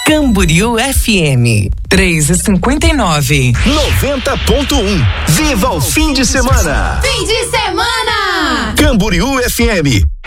Camboriú FM 3:59. 90.1. Viva o fim de semana! Fim de semana! Camboriú FM